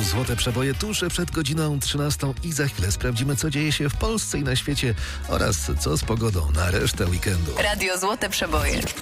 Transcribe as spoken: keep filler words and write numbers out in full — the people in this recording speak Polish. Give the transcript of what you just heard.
radiu Złote Przeboje tuż przed godziną trzynastą i za chwilę sprawdzimy, co dzieje się w Polsce i na świecie oraz co z pogodą na resztę weekendu. Radio Złote Przeboje.